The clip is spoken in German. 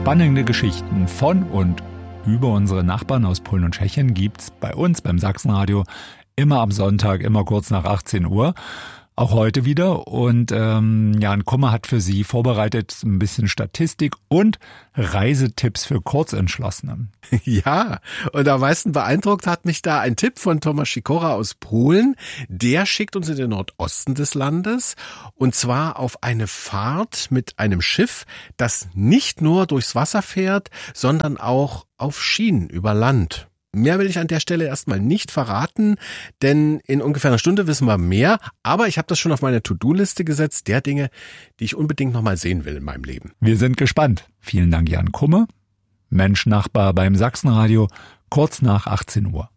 Spannende Geschichten von und über unsere Nachbarn aus Polen und Tschechien gibt's bei uns beim Sachsenradio immer am Sonntag, immer kurz nach 18 Uhr. Auch heute wieder. Und Jan Kummer hat für Sie vorbereitet ein bisschen Statistik und Reisetipps für Kurzentschlossene. Ja, und am meisten beeindruckt hat mich da ein Tipp von Tomasz Sikora aus Polen. Der schickt uns in den Nordosten des Landes und zwar auf eine Fahrt mit einem Schiff, das nicht nur durchs Wasser fährt, sondern auch auf Schienen über Land. Mehr will ich an der Stelle erstmal nicht verraten, denn in ungefähr einer Stunde wissen wir mehr. Aber ich habe das schon auf meine To-Do-Liste gesetzt, der Dinge, die ich unbedingt nochmal sehen will in meinem Leben. Wir sind gespannt. Vielen Dank, Jan Kummer. Mensch Nachbar beim Sachsenradio, kurz nach 18 Uhr.